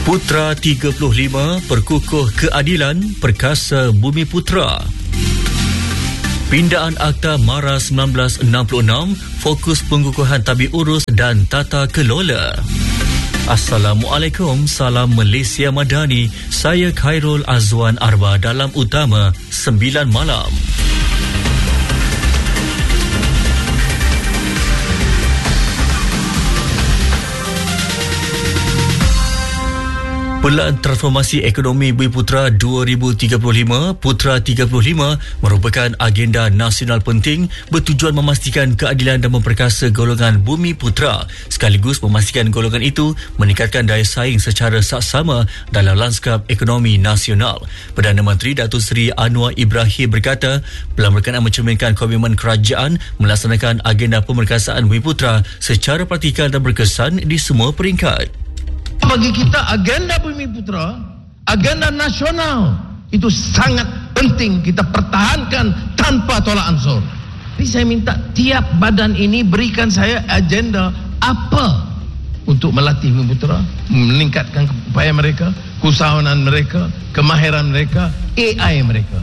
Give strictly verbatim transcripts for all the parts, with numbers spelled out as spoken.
Putra tiga puluh lima perkukuh keadilan perkasa Bumi Putra. Pindaan Akta MARA seribu sembilan ratus enam puluh enam, fokus pengukuhan tabik urus dan tata kelola. Assalamualaikum, salam Malaysia Madani. Saya Khairul Azwan Arba dalam Utama sembilan malam. Pelan Transformasi Ekonomi Bumi Putra dua ribu tiga puluh lima, Putra tiga puluh lima merupakan agenda nasional penting bertujuan memastikan keadilan dan memperkasa golongan Bumi Putra, sekaligus memastikan golongan itu meningkatkan daya saing secara saksama dalam lanskap ekonomi nasional. Perdana Menteri Datuk Seri Anwar Ibrahim berkata, pelan berkenaan mencerminkan komitmen kerajaan melaksanakan agenda pemerkasaan Bumi Putra secara praktikal dan berkesan di semua peringkat. Bagi kita agenda Bumi Putra, agenda nasional itu sangat penting kita pertahankan tanpa tolak ansur. Jadi saya minta tiap badan ini berikan saya agenda apa untuk melatih Bumi Putra, meningkatkan upaya mereka, keusahawanan mereka, kemahiran mereka, A I mereka.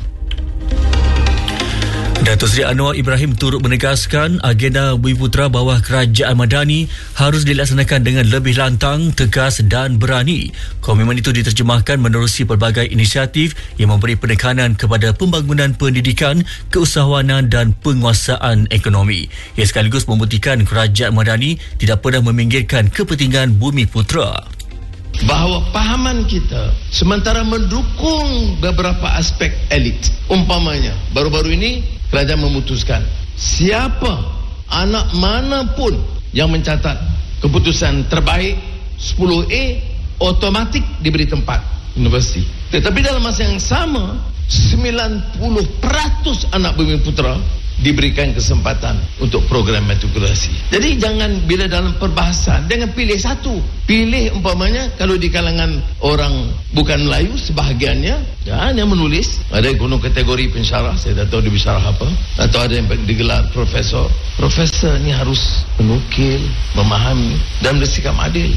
Datuk Seri Anwar Ibrahim turut menegaskan agenda Bumi Putra bawah Kerajaan Madani harus dilaksanakan dengan lebih lantang, tegas dan berani. Komitmen itu diterjemahkan menerusi pelbagai inisiatif yang memberi penekanan kepada pembangunan pendidikan, keusahawanan dan penguasaan ekonomi. Ia sekaligus membuktikan Kerajaan Madani tidak pernah meminggirkan kepentingan Bumi Putra. Bahawa pahaman kita sementara mendukung beberapa aspek elit. Umpamanya, baru-baru ini kerajaan memutuskan siapa anak mana pun yang mencatat keputusan terbaik sepuluh A automatik diberi tempat universiti. Tetapi dalam masa yang sama sembilan puluh peratus anak Bumi Putra diberikan kesempatan untuk program matrikulasi. Jadi jangan bila dalam perbahasan jangan pilih satu. Pilih umpamanya kalau di kalangan orang bukan Melayu sebahagiannya ya, yang menulis ada yang guna kategori pensyarah, saya tak tahu dia bersyarah apa, atau ada yang digelar profesor. Profesor ni harus menukil, memahami dan bersikap adil.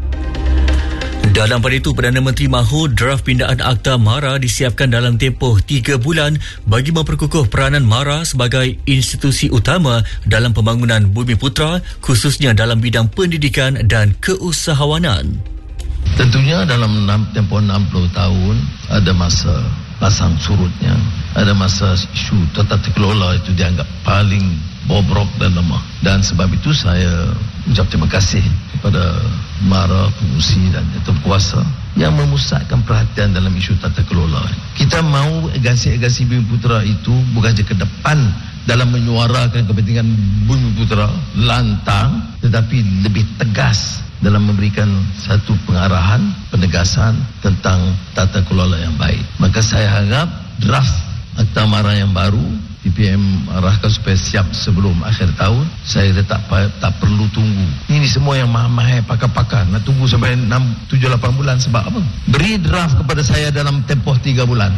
Dalam pada itu, Perdana Menteri mahu draft pindaan Akta MARA disiapkan dalam tempoh tiga bulan bagi memperkukuh peranan MARA sebagai institusi utama dalam pembangunan Bumi Putra, khususnya dalam bidang pendidikan dan keusahawanan. Tentunya dalam tempoh enam puluh tahun ada masa pasang surutnya, ada masa isu tata kelola itu dianggap paling bobrok dan lemah. Dan sebab itu saya ucap terima kasih kepada MARA, pengurusi dan jatuh kuasa yang memusatkan perhatian dalam isu tata kelola. Kita mahu agasi-agasi Bumi Putra itu bukan saja ke depan dalam menyuarakan kepentingan Bumi Putra lantang, tetapi lebih tegas dalam memberikan satu pengarahan, penegasan tentang tata kelola yang baik. Maka saya harap draft Akta MARA yang baru D P M arahkan supaya siap sebelum akhir tahun. Saya kata tak, tak perlu tunggu. Ini semua yang mahal-mahal pakar-pakar nak tunggu sampai enam, tujuh, lapan bulan sebab apa? Beri draft kepada saya dalam tempoh tiga bulan.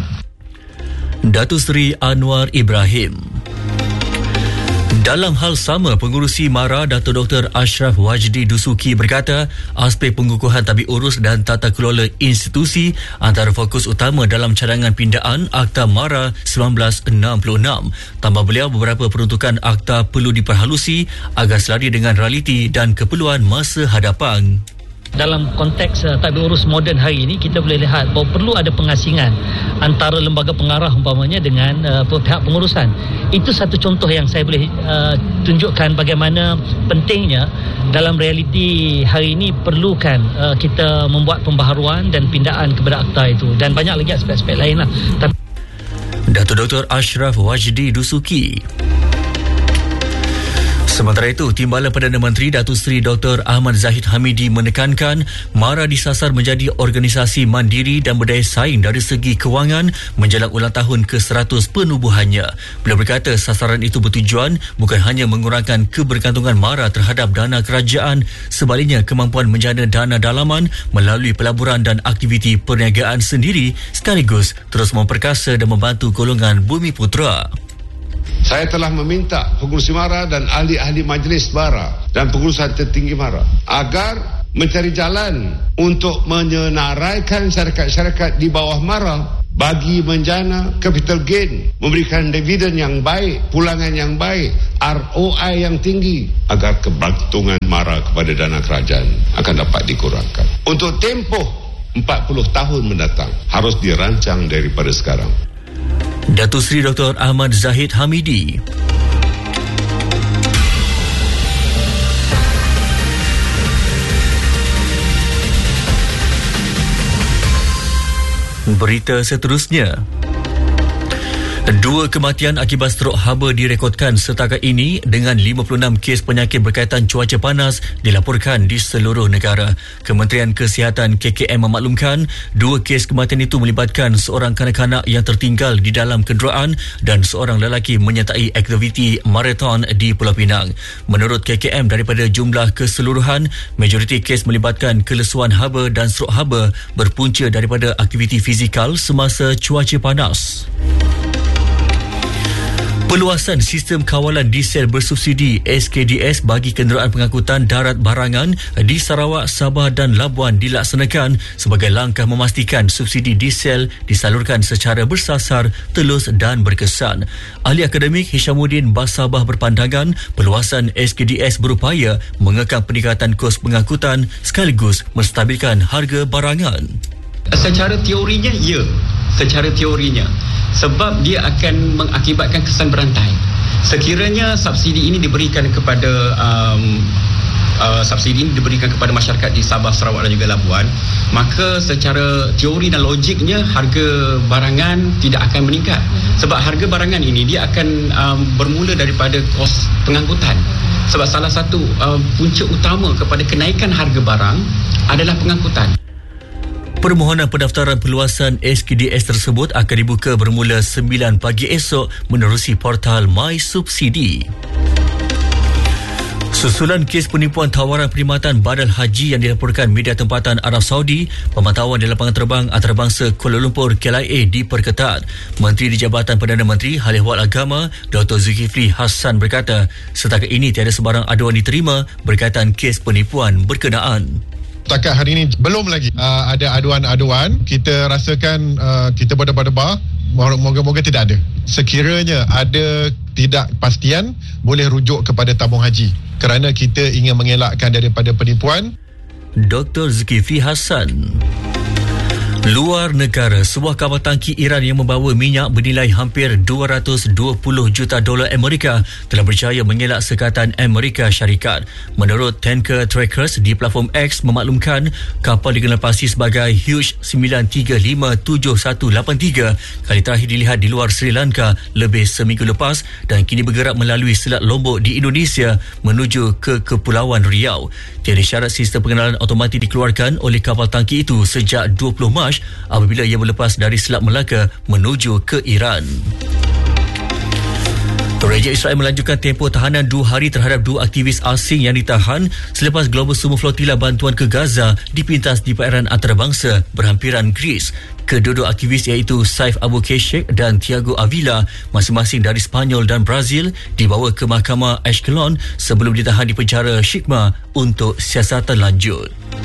Datuk Seri Anwar Ibrahim. Dalam hal sama, pengurusi MARA Datuk Doktor Ashraf Wajdi Dusuki berkata, aspek pengukuhan tabik urus dan tata kelola institusi antara fokus utama dalam cadangan pindaan Akta MARA seribu sembilan ratus enam puluh enam. Tambah beliau, beberapa peruntukan akta perlu diperhalusi agar selari dengan realiti dan keperluan masa hadapan. Dalam konteks uh, tabik urus moden hari ini, kita boleh lihat bahawa perlu ada pengasingan antara lembaga pengarah umpamanya dengan uh, pihak pengurusan. Itu satu contoh yang saya boleh uh, tunjukkan bagaimana pentingnya dalam realiti hari ini perlukan uh, kita membuat pembaharuan dan pindaan kepada akta itu, dan banyak lagi aspek-aspek lain lah. Tapi Datuk Doktor Ashraf Wajdi Dusuki. Sementara itu, Timbalan Perdana Menteri Datuk Seri Doktor Ahmad Zahid Hamidi menekankan MARA disasar menjadi organisasi mandiri dan berdaya saing dari segi kewangan menjelang ulang tahun ke seratus penubuhannya. Beliau berkata sasaran itu bertujuan bukan hanya mengurangkan kebergantungan MARA terhadap dana kerajaan, sebaliknya kemampuan menjana dana dalaman melalui pelaburan dan aktiviti perniagaan sendiri, sekaligus terus memperkasa dan membantu golongan Bumi Putra. Saya telah meminta pengurusi MARA dan ahli-ahli majlis MARA dan pengurusan tertinggi MARA agar mencari jalan untuk menyenaraikan syarikat-syarikat di bawah MARA bagi menjana capital gain, memberikan dividen yang baik, pulangan yang baik, R O I yang tinggi, agar kebergantungan MARA kepada dana kerajaan akan dapat dikurangkan. Untuk tempoh empat puluh tahun mendatang harus dirancang daripada sekarang. Datuk Seri Doktor Ahmad Zahid Hamidi. Berita seterusnya. Dua kematian akibat strok haba direkodkan setakat ini dengan lima puluh enam kes penyakit berkaitan cuaca panas dilaporkan di seluruh negara. Kementerian Kesihatan K K M memaklumkan dua kes kematian itu melibatkan seorang kanak-kanak yang tertinggal di dalam kenderaan dan seorang lelaki menyertai aktiviti marathon di Pulau Pinang. Menurut K K M, daripada jumlah keseluruhan, majoriti kes melibatkan kelesuan haba dan strok haba berpunca daripada aktiviti fizikal semasa cuaca panas. Perluasan sistem kawalan diesel bersubsidi S K D S bagi kenderaan pengangkutan darat barangan di Sarawak, Sabah dan Labuan dilaksanakan sebagai langkah memastikan subsidi diesel disalurkan secara bersasar, telus dan berkesan. Ahli akademik Hishamuddin Basabah berpandangan perluasan S K D S berupaya mengekang peningkatan kos pengangkutan sekaligus menstabilkan harga barangan. Secara teorinya, ya. Secara teorinya. Sebab dia akan mengakibatkan kesan berantai. Sekiranya subsidi ini diberikan kepada um, uh, subsidi ini diberikan kepada masyarakat di Sabah, Sarawak dan juga Labuan, maka secara teori dan logiknya harga barangan tidak akan meningkat. Sebab harga barangan ini dia akan um, bermula daripada kos pengangkutan. Sebab salah satu uh, punca utama kepada kenaikan harga barang adalah pengangkutan. Permohonan pendaftaran perluasan S K D S tersebut akan dibuka bermula sembilan pagi esok menerusi portal My Subsidi. Susulan kes penipuan tawaran perkhidmatan badal haji yang dilaporkan media tempatan Arab Saudi, pemantauan di lapangan terbang antarabangsa Kuala Lumpur K L I A diperketat. Menteri di Jabatan Perdana Menteri Hal Ehwal Agama Doktor Zulkifli Hassan berkata, setakat ini tiada sebarang aduan diterima berkaitan kes penipuan berkenaan. Setakat hari ini belum lagi uh, ada aduan-aduan. Kita rasakan uh, kita berdebar-debar, moga-moga tidak ada. Sekiranya ada tidak pastian, boleh rujuk kepada tabung haji kerana kita ingin mengelakkan daripada penipuan. Doktor Zulkifli Hassan. Luar negara, sebuah kapal tangki Iran yang membawa minyak bernilai hampir dua ratus dua puluh juta dolar Amerika telah berjaya mengelak sekatan Amerika Syarikat. Menurut Tanker Trackers di platform X memaklumkan kapal dikenal pasti sebagai Hughes sembilan tiga lima tujuh satu lapan tiga kali terakhir dilihat di luar Sri Lanka lebih seminggu lepas dan kini bergerak melalui Selat Lombok di Indonesia menuju ke Kepulauan Riau. Tiada syarat sistem pengenalan automatik dikeluarkan oleh kapal tangki itu sejak dua puluh Mac apabila ia berlepas dari Selat Melaka menuju ke Iran. Raja Israel melanjutkan tempoh tahanan dua hari terhadap dua aktivis asing yang ditahan selepas Global Sumo Flotilla bantuan ke Gaza dipintas di perairan antarabangsa berhampiran Greece. Kedua-dua aktivis iaitu Saif Abu Keshek dan Tiago Avila, masing-masing dari Spanyol dan Brazil, dibawa ke Mahkamah Ashkelon sebelum ditahan di penjara Shikma untuk siasatan lanjut.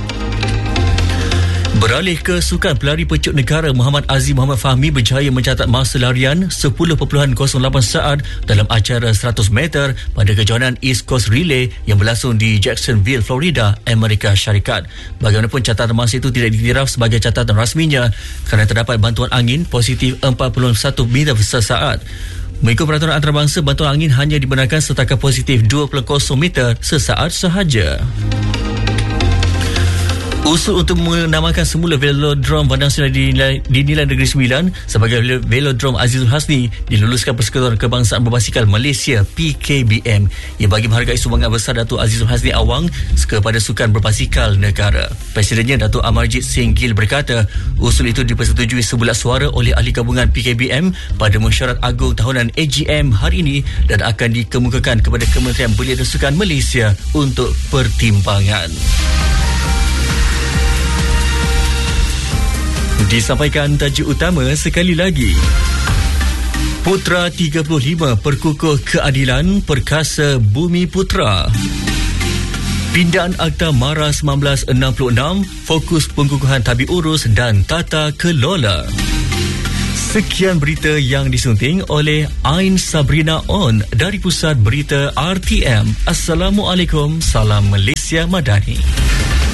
Beralih ke sukan, pelari pecut negara Muhammad Azim Muhammad Fahmi berjaya mencatat masa larian sepuluh perpuluhan kosong lapan saat dalam acara seratus meter pada kejohanan East Coast Relay yang berlangsung di Jacksonville, Florida, Amerika Syarikat. Bagaimanapun catatan masa itu tidak diiktiraf sebagai catatan rasminya kerana terdapat bantuan angin positif empat puluh satu meter sesaat. Mengikut peraturan antarabangsa, bantuan angin hanya dibenarkan setakat positif dua puluh meter sesaat sahaja. Usul untuk menamakan semula Velodrome Bandar Sungai dinilai, dinilai Negeri Sembilan sebagai Velodrome Azizul Hasni diluluskan Persekutuan Kebangsaan Berbasikal Malaysia P K B M. Ia bagi menghargai sumbangan besar Datuk Azizul Hasni Awang kepada sukan berbasikal negara. Presidennya Datuk Amarjit Singh Gill berkata, usul itu dipersetujui sebulat suara oleh ahli gabungan P K B M pada mesyuarat agung tahunan A G M hari ini dan akan dikemukakan kepada Kementerian Belia dan Sukan Malaysia untuk pertimbangan. Disampaikan tajuk utama sekali lagi. Putra tiga puluh lima perkukuh keadilan perkasa Bumi Putra. Pindaan Akta MARA seribu sembilan ratus enam puluh enam, fokus pengukuhan tabik urus dan tata kelola. Sekian berita yang disunting oleh Ain Sabrina On dari Pusat Berita R T M. Assalamualaikum, salam Malaysia Madani.